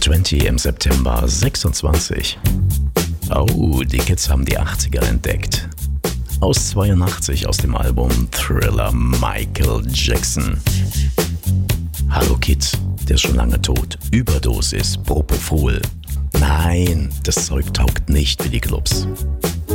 20 im September 26. Oh, die Kids haben die 80er entdeckt. Aus 82 aus dem Album Thriller Michael Jackson. Hallo Kid, der ist schon lange tot. Überdosis Propofol. Nein, das Zeug taugt nicht für die Clubs.